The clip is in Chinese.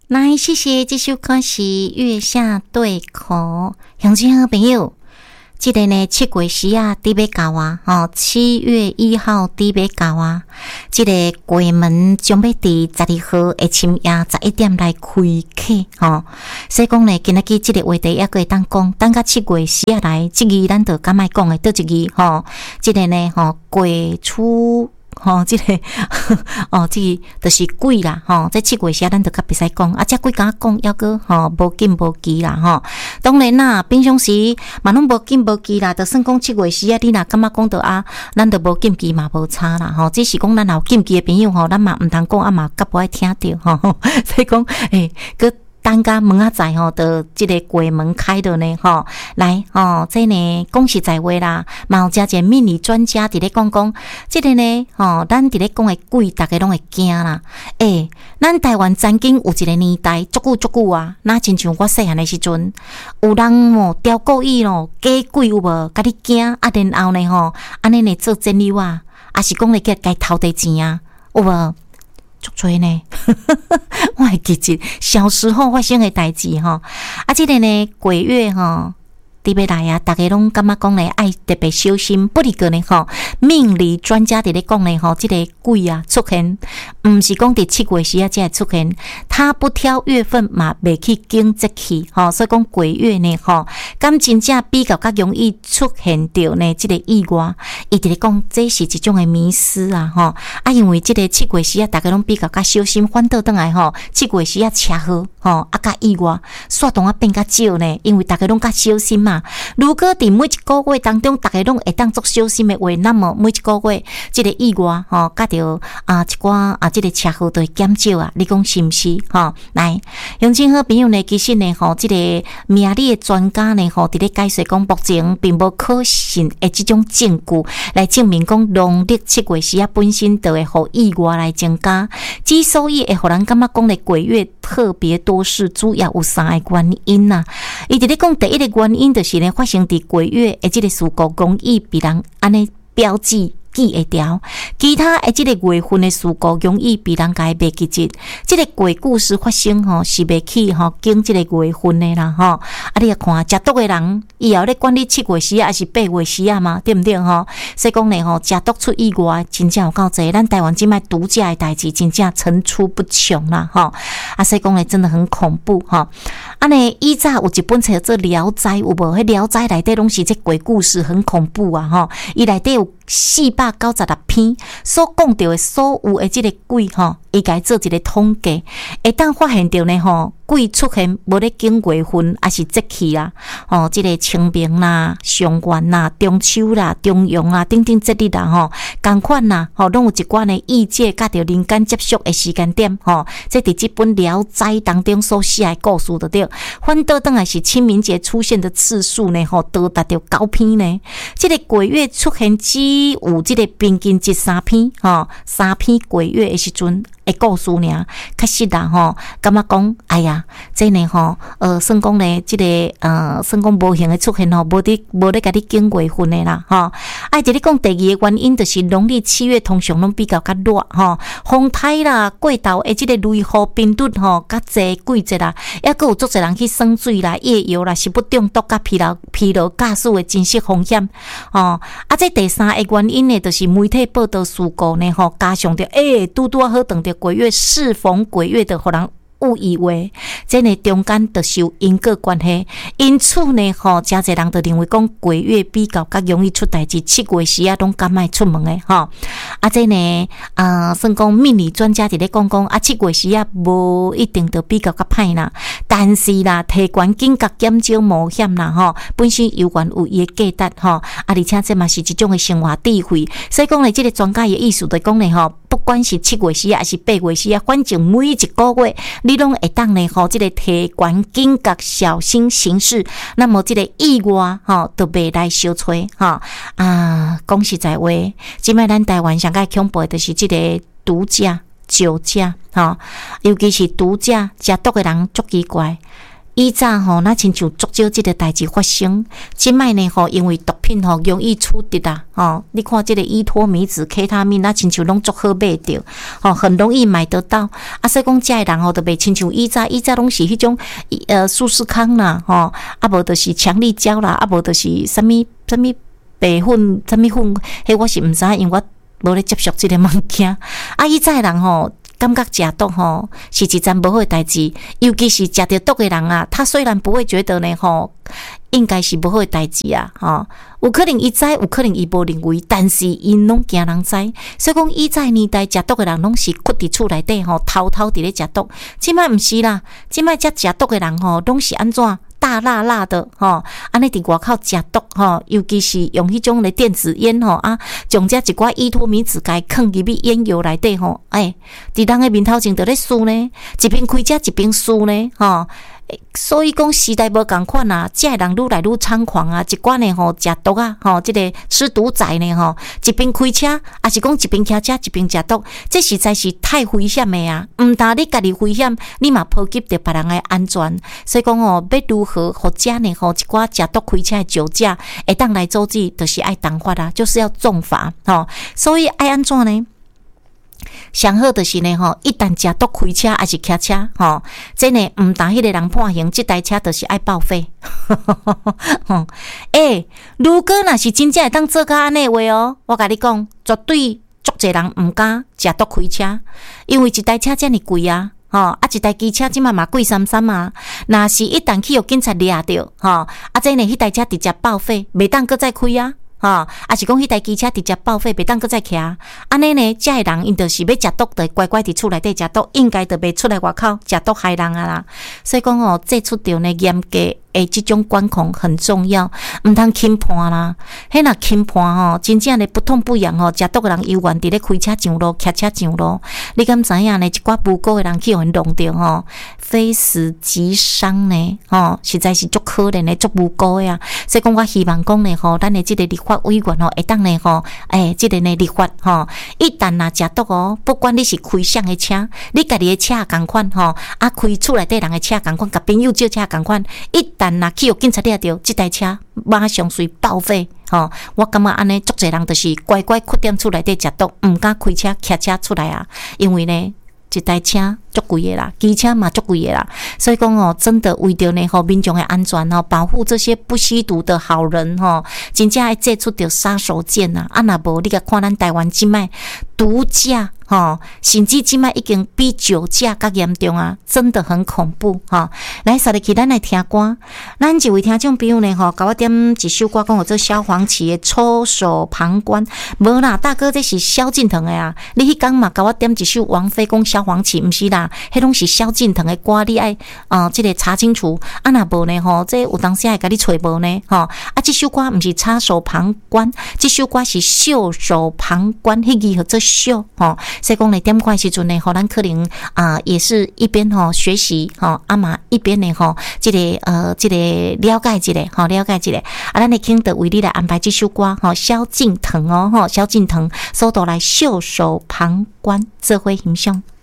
来，谢谢这首歌是《月下对口》，乡亲好朋友，这个呢7月时啊，伫要到啊，7月1号伫要到啊，这个柜门将要伫12號的深夜11點來開啟所以講呢，今仔日這個話題抑閣會當講，等到7月時啊來，這個咱就敢愛講的倒一個這個呢鬼出。這個這個就是鬼啦在7月時咱就較別使講這鬼敢講抑閣無緊無急啦當然啦，平常時嘛攏無緊無急啦，就算講7月時你若感覺講到咱就無緊急嘛無差啦只是講咱有緊急的朋友咱嘛毋通講嘛較無愛聽到所以講閣等甲門仔載就這個櫃門開的呢來這呢講實在話啦，嘛有一個命理專家佇咧講這個呢咱佇咧講的鬼，大家攏會驚啦。咱台灣曾經有一個年代，足久啊，那親像我細漢的時陣，有人調故意假鬼有無？甲你驚然後呢安尼呢做真理啊，還是講咧叫該偷地錢啊，有無？足多呢，我還記得小時候發生的代志這個呢鬼月伫要來啊，大家攏感覺講呢愛特別小心。不離個呢命理專家佇咧講呢這個鬼啊出現，毋是講佇7月時才會出現，他不挑月份嘛，袂去經節氣所以講鬼月呢咁真正比較較容易出現到呢這個意外。伊佇咧講這是一種的迷思啊因為這個7月時大家攏比較較小心，反倒轉來7月時車禍較意外，煞動變較少呢，因為大家攏較小心嘛。如果在每一個月當中，大家攏會當作小心的話，那麼每一個月這個意外甲着一寡這個車禍就會減少啊。你講是毋是來，鄉親好朋友呢，其實呢這個命理的專家呢佇咧解說講，目前並無可信的這種證據來證明講農曆7月時本身就會互意外來增加。之所以會互人感覺講咧鬼月特別多事，主要有3個原因啊。伊佇咧講第一個原因就是呢，發生佇鬼月的這個事故容易被人安尼標記記會掉，其他的這個月份的事故容易被人家袂記住。這個鬼故事發生是袂去經這個月份的啦你也看食毒的人以後咧管你7月時還是8月時嘛，對不對所以講呢食毒出意外真正有夠濟，咱台灣這擺毒駕的代志真正層出不窮啦所以講呢真的很恐怖呢以前有一本冊叫做《聊齋》，有無？迄《聊齋》內底攏是這鬼故事，很恐怖啊伊內底有496篇，所講到的所有的這個鬼伊該做一個統計，會當發現到呢鬼出現無咧經月份，還是節氣啦這個清明啦、上元啦、中秋啦、重陽啦、等等節日啦同款啦攏有一寡呢異界甲着人間接觸的時間點這佇這本《聊齋》當中所寫的故事就對。反倒當然是清明節出現的次數呢多達到9篇呢。這個鬼月出現只有這個平均值3篇3篇鬼月的時陣的故事呢，確實啦感覺講哎呀這呢算講呢這個算講無形的出現無咧甲你經月份的啦這裡講第二個原因就是農曆7月通常攏比較較熱風颱啦、過頭的這個雷雨頻率較濟季節啦，抑閣有足濟人去耍水啦、夜遊啦、食物中毒甲疲勞駕駛的真實風險這第三個原因呢，就是媒體報道事故呢加上着拄好等着鬼月適逢鬼月的互人誤以為這呢中間就受因果關係，因此呢真濟人就認為講鬼月比較較容易出代誌，7月時攏敢愛出門的這呢算講命理專家佇咧講7月時無一定就比較較歹啦，但是啦提懸警覺減少冒險啦本身有緣有伊的價值而且這嘛是一種的生活智慧，所以講呢這個專家的意思就講呢不管是7月時還是8月時反正每一個月你攏會當呢這個提懸警覺小心行事，那麼這個意外都袂來相催講實在話，即擺咱台灣上較恐怖的就是這個毒駕、酒駕尤其是毒駕食毒的人足奇怪。 以前吼，那亲像足少即个代志发生。即摆呢吼，因为毒品吼容易取得啦，吼，你看即个依托米酯、K 他命，那亲像拢足好买着，吼，很容易买得到。啊，所以讲，遮个人吼，都袂亲像以前拢是迄种舒适康啦，吼，啊无就是强力胶啦，啊无就是啥物白粉、啥物粉，迄我是毋知，因为我无咧接触即个物件。啊，以前人吼。感觉食毒吼是一件无好的代志，尤其是食着毒的人啊，他虽然不会觉得呢吼，应该是无好的代志啊，吼，有可能伊知，有可能伊无认为，但是因拢惊人知，所以讲以前年代食毒的人拢是屈伫厝内底吼，偷偷伫咧食毒，即摆毋是啦，即摆食毒的人吼，拢是安怎？大辣辣的吼，安尼伫外口食毒吼，尤其是用迄种咧电子烟吼啊，将遮一寡依托米酯甲放入去烟油内底吼，伫人诶面头前就咧输呢，一边开车一边输呢吼。所以讲时代无共款啊，遮人愈来愈猖狂啊！一寡呢吼食毒啊，吼即个吃毒仔呢吼，一边开车，还是讲一边骑车一边食毒，这实在是太危险的啊！毋但你家己危险，你嘛波及着别人的安全。所以讲吼，要如何互遮呢吼一寡食毒开车的酒驾会当来阻止，就是爱重罚啊，就是要重罚吼。所以爱安怎呢？上好就是呢吼，一旦食毒开车还是骑车吼，这呢毋但迄个人判刑，这台车就是爱报废。如果若是真正会当做到安尼话哦，我甲你讲，绝对足侪人毋敢食毒开车，因为一台车遮尔贵啊。一台机车即嘛贵三三啊！若是一旦去互警察抓着，这呢，迄台车直接报废，袂当搁再开啊！是讲迄台机车直接报废，袂当搁再骑。安尼呢，遮个人因就是要食毒，就乖乖伫厝内底食毒，应该就袂出来外口食毒害人啊啦。所以讲这出着呢严格诶，这种管控很重要，毋通轻判啦。迄若轻判真正的不痛不痒食毒的人有愿伫咧开车上路、骑车上路。你敢知影呢？一寡无辜的人去互因弄着非死即伤呢实在是足可怜的、足无辜的啊。所以讲，我希望讲呢咱的这个立法委员会当呢这个呢立法一旦若食毒不管你是开啥的车，你家己的车共款开厝内底人的车共款，甲朋友借车共款，但若去有警察抓着，这台车马上随报废。我感觉安尼足侪人就是乖乖屈踮厝内底食毒，毋敢开车骑车出来啊。因为呢，一台车足贵的啦，机车嘛足贵的啦。所以讲真的为着呢民众的安全保护这些不吸毒的好人真正爱祭出着杀手锏啊！若无你甲看咱台湾即卖毒驾。甚至即摆已经比酒驾较严重啊，真的很恐怖来，稍日起咱来听歌，咱一位听众朋友呢甲我点一首歌，讲做萧煌奇的《袖手旁观》。无啦，大哥，这是萧敬腾的啊！你迄天嘛甲我点一首王菲讲萧煌奇，毋是啦，迄拢是萧敬腾的歌，你爱这个查清楚。若无呢这有当时会甲你找无呢这首歌毋是插手旁观，这首歌是袖手旁观，迄字号做袖所以讲呢，点歌的时阵呢，咱可能也是一边学习嘛一边呢这个了解一下了解一下咱会听得为你来安排这首歌萧敬腾萧敬腾所带来袖手旁观，做伙欣赏。